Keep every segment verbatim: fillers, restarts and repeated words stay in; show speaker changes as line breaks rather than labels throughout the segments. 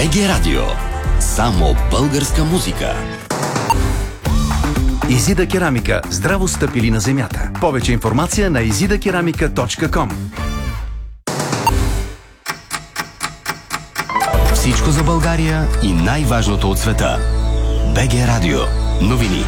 БГ Радио. Само българска музика.
Изида керамика. Здраво стъпили на земята. Повече информация на изида керамика точка ком.
Всичко за България и най-важното от света. БГ Радио. Новини.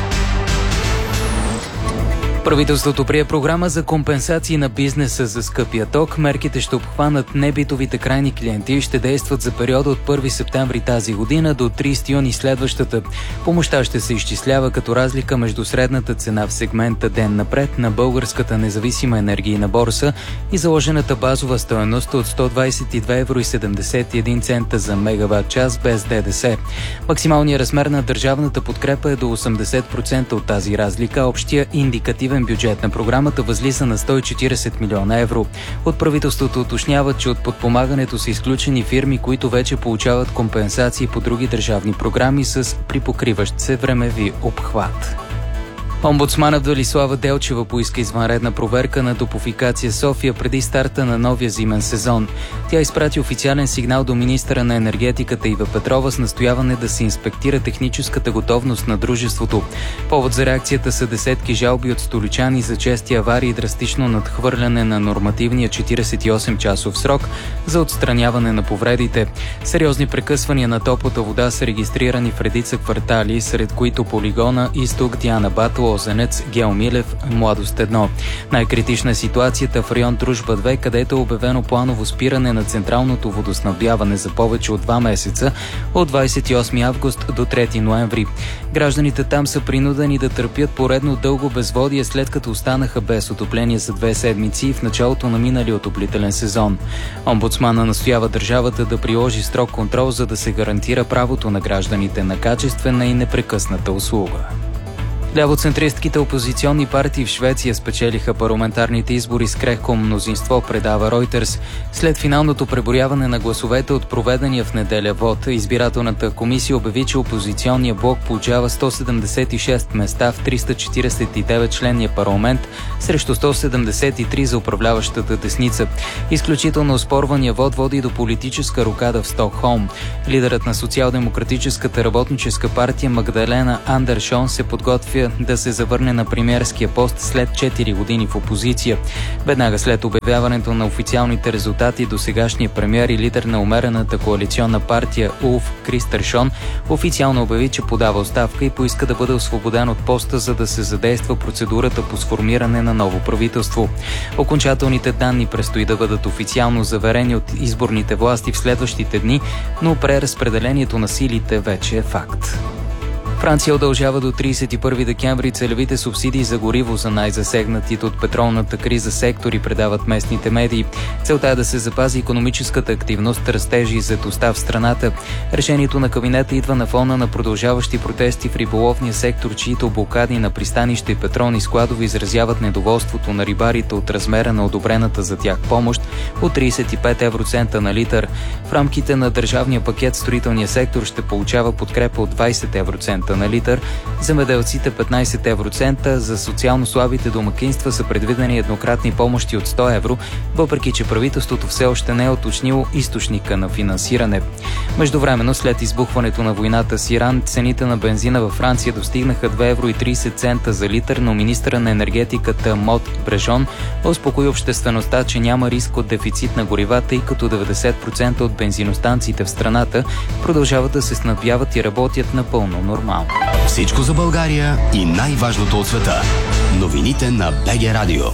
Правителството прие програма за компенсации на бизнеса за скъпия ток. Мерките ще обхванат небитовите крайни клиенти и ще действат за периода от първи септември тази година до тридесети юни следващата. Помощта ще се изчислява като разлика между средната цена в сегмента ден напред на Българската независима енергийна борса и заложената базова стойност от сто двадесет и две евро и седемдесет и един цента за мегаватт час без ДДС. Максималният размер на държавната подкрепа е до осемдесет процента от тази разлика. Общия индикативен бюджет на програмата възлиза на сто и четиридесет милиона евро. От правителството уточняват, че от подпомагането са изключени фирми, които вече получават компенсации по други държавни програми с припокриващ се времеви обхват. Омбудсманът Велислава Делчева поиска извънредна проверка на Топлофикация София преди старта на новия зимен сезон. Тя изпрати официален сигнал до министъра на енергетиката Ива Петрова с настояване да се инспектира техническата готовност на дружеството. Повод за реакцията са десетки жалби от столичани за чести аварии и драстично надхвърляне на нормативния четиридесет и осем часов срок за отстраняване на повредите. Сериозни прекъсвания на топлата вода са регистрирани в редица квартали, сред които Полигона, Изток, Диана Батл, Лозенец, Гео Милев, Младост едно. Най-критична е ситуацията в район Дружба две, където е обявено планово спиране на централното водоснабдяване за повече от два месеца, от двадесет и осми август до трети ноември. Гражданите там са принудени да търпят поредно дълго безводие, след като останаха без отопление за две седмици в началото на миналия отоплителен сезон. Омбудсмана настоява държавата да приложи строг контрол, за да се гарантира правото на гражданите на качествена и непрекъсната услуга. Лявоцентристските опозиционни партии в Швеция спечелиха парламентарните избори с крехко мнозинство, предава Reuters. След финалното преброяване на гласовете от проведения в неделя вод, избирателната комисия обяви, че опозиционния блок получава сто седемдесет и шест места в триста четиридесет и девет членния парламент срещу сто седемдесет и три за управляващата десница. Изключително оспорвания вод води до политическа рокада в Стокхолм. Лидерът на социал-демократическата работническа партия Магдалена Андершон се подготвя да се завърне на премиерския пост след четири години в опозиция. Веднага след обявяването на официалните резултати, досегашния премиер и лидер на умерената коалиционна партия Улф Кристершон официално обяви, че подава оставка и поиска да бъде освободен от поста, за да се задейства процедурата по сформиране на ново правителство. Окончателните данни предстои да бъдат официално заверени от изборните власти в следващите дни, но преразпределението на силите вече е факт. Франция удължава до тридесет и първи декември целевите субсидии за гориво за най-засегнатите от петролната криза сектори, предават местните медии. Целта е да се запази икономическата активност, растежи и заетостта в страната. Решението на кабинета идва на фона на продължаващи протести в риболовния сектор, чието блокади на пристанища и петролни складове изразяват недоволството на рибарите от размера на одобрената за тях помощ от тридесет и пет евроцента на литър. В рамките на държавния пакет строителния сектор ще получава подкрепа от двадесет евроцента на литър, земеделците петнадесет евроцента, за социално слабите домакинства са предвидени еднократни помощи от сто евро, въпреки че правителството все още не е уточнило източника на финансиране. Междувременно, след избухването на войната с Иран, цените на бензина във Франция достигнаха две евро и тридесет цента за литър, но министъра на енергетиката Мод Брежон успокои обществеността, че няма риск от дефицит на горива, тъй като деветдесет процента от бензиностанциите в страната продължават да се снабдяват и работят напълно нормално.
Всичко за България и най-важното от света. Новините на БГ Радио.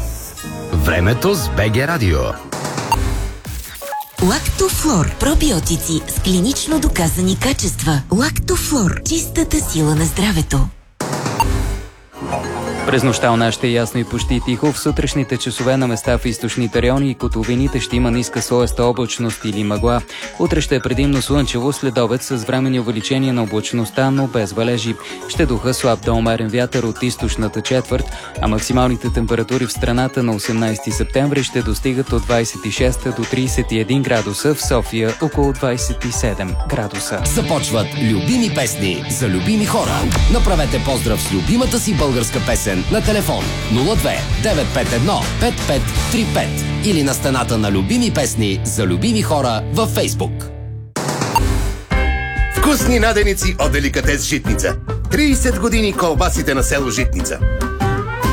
Времето с БГ Радио.
Лактофлор. Пробиотици с клинично доказани качества. Лактофлор. Чистата сила на здравето.
През нощта у нас ще е ясно и почти тихо. В сутрешните часове на места в източните райони и котловините ще има ниска слоеста облачност или мъгла. Утре ще е предимно слънчево, след обед с временни увеличения на облачността, но без валежи. Ще духа слаб до умерен вятър от източната четвърт, а максималните температури в страната на осемнадесети септември ще достигат от двадесет и шест до тридесет и един градуса, в София около двадесет и седем градуса.
Започват любими песни за любими хора. Направете поздрав с любимата си българска песен на телефон нула две девет пет едно пет пет три пет или на стената на любими песни за любими хора във Фейсбук.
Вкусни наденици от деликатес Житница. трийсет години колбасите на село Житница.